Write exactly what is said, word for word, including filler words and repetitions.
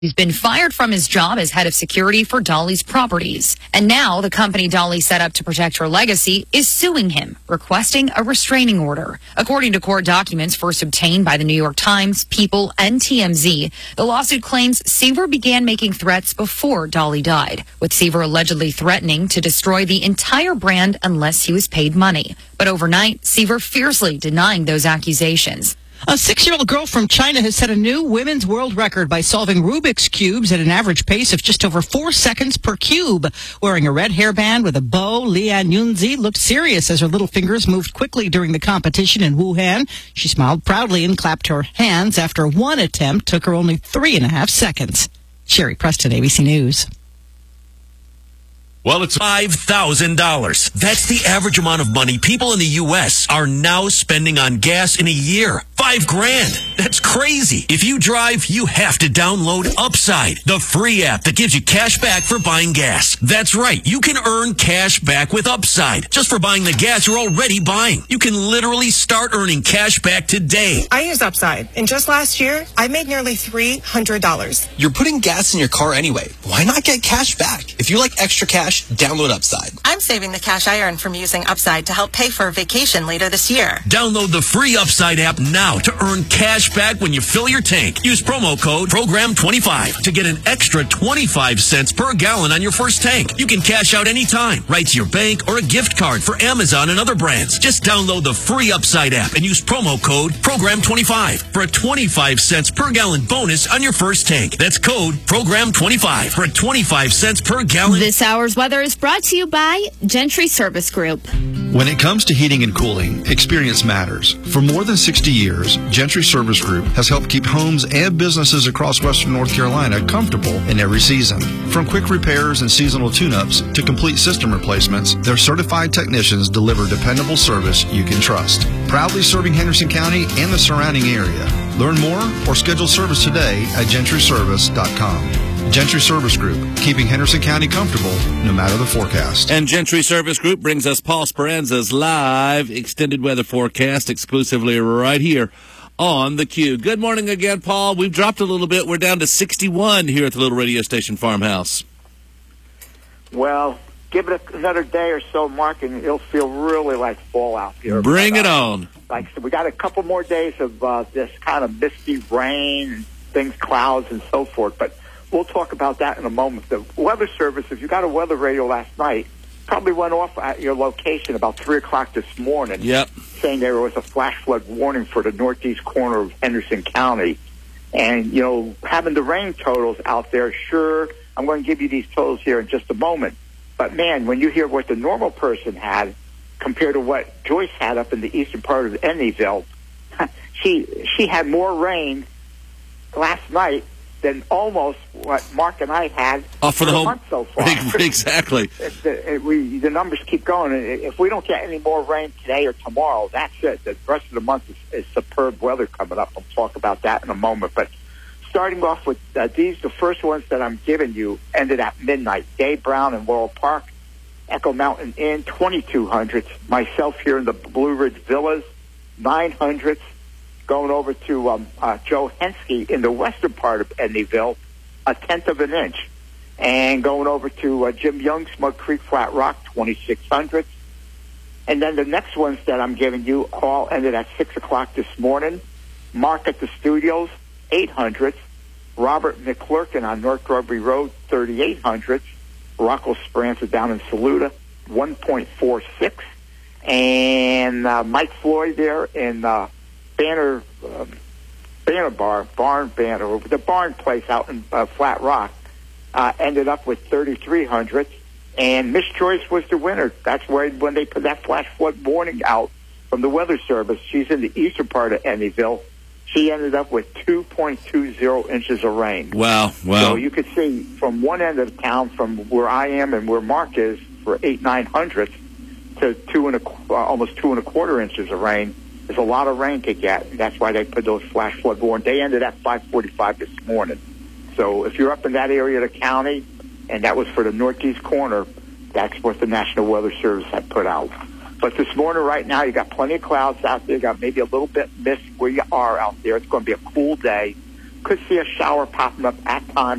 He's been fired from his job as head of security for Dolly's properties. And now the company Dolly set up to protect her legacy is suing him, requesting a restraining order. According to court documents first obtained by the New York Times, People, and T M Z, the lawsuit claims Seaver began making threats before Dolly died, with Seaver allegedly threatening to destroy the entire brand unless he was paid money. But overnight, Seaver fiercely denying those accusations. A six-year-old girl from China has set a new women's world record by solving Rubik's Cubes at an average pace of just over four seconds per cube. Wearing a red hairband with a bow, Lian Yunzi looked serious as her little fingers moved quickly during the competition in Wuhan. She smiled proudly and clapped her hands after one attempt took her only three and a half seconds. Sherry Preston, A B C News. Well, it's five thousand dollars. That's the average amount of money people in the U S are now spending on gas in a year. Five grand. That's crazy. If you drive, you have to download Upside, the free app that gives you cash back for buying gas. That's right. You can earn cash back with Upside just for buying the gas you're already buying. You can literally start earning cash back today. I use Upside, and just last year, I made nearly three hundred dollars. You're putting gas in your car anyway. Why not get cash back? If you like extra cash, download Upside. I'm saving the cash I earn from using Upside to help pay for a vacation later this year. Download the free Upside app now to earn cash back when you fill your tank. Use promo code program twenty-five to get an extra twenty-five cents per gallon on your first tank. You can cash out anytime, right to your bank or a gift card for Amazon and other brands. Just download the free Upside app and use promo code program twenty-five for a twenty-five cents per gallon bonus on your first tank. That's code program twenty-five for a twenty-five cents per gallon. This hour's weather is brought to you by Gentry Service Group. When it comes to heating and cooling, experience matters. For more than sixty years, Gentry Service Group has helped keep homes and businesses across western North Carolina comfortable in every season. From quick repairs and seasonal tune-ups to complete system replacements, their certified technicians deliver dependable service you can trust. Proudly serving Henderson County and the surrounding area. Learn more or schedule service today at gentry service dot com. Gentry Service Group, keeping Henderson County comfortable no matter the forecast. And Gentry Service Group brings us Paul Speranza's live extended weather forecast exclusively right here on the Q. Good morning again, Paul. We've dropped a little bit. We're down to sixty-one here at the little radio station Farmhouse. Well, give it another day or so, Mark, and it'll feel really like fall out here. Bring but, it uh, on. Like so we got a couple more days of uh, this kind of misty rain and things, clouds and so forth, but we'll talk about that in a moment. The Weather Service, if you got a weather radio last night, probably went off at your location about three o'clock this morning. Yep. Saying there was a flash flood warning for the northeast corner of Henderson County. And, you know, having the rain totals out there, sure, I'm going to give you these totals here in just a moment. But, man, when you hear what the normal person had compared to what Joyce had up in the eastern part of Edneyville, she, she had more rain last night than almost what Mark and I had oh, for, for the a whole month so far. Exactly. It, it, we, the numbers keep going. If we don't get any more rain today or tomorrow, that's it. The rest of the month is, is superb weather coming up. We'll talk about that in a moment. But starting off with uh, these, the first ones that I'm giving you ended at midnight. Dave Brown in Laurel Park, Echo Mountain Inn, twenty-two hundredths. Myself here in the Blue Ridge Villas, nine hundredths. Going over to um, uh, Joe Henske in the western part of Edneyville, a tenth of an inch. And going over to uh, Jim Young, Smug Creek, Flat Rock, twenty-six hundredths. And then the next ones that I'm giving you all ended at six o'clock this morning. Mark at the Studios, eight hundredths. Robert McClurkin on North Grubby Road, thirty-eight hundredths. Rocco Speranza down in Saluda, one point four six. And uh, Mike Floyd there in uh, Banner, uh, Banner Bar, Barn Banner, the barn place out in uh, Flat Rock, uh, ended up with thirty-three hundredths. And Miss Joyce was the winner. That's where when they put that flash flood warning out from the Weather Service. She's in the eastern part of Edneyville. She ended up with two point two zero inches of rain. Wow, wow. So you could see from one end of the town, from where I am and where Mark is, for eight, nine hundredths to two and a, uh, almost two and a quarter inches of rain. There's a lot of rain to get. That's why they put those flash flood warnings. They ended at five forty-five this morning. So if you're up in that area of the county, and that was for the northeast corner, that's what the National Weather Service had put out. But this morning, right now, you got plenty of clouds out there. You got maybe a little bit mist where you are out there. It's going to be a cool day. could see a shower popping up at times.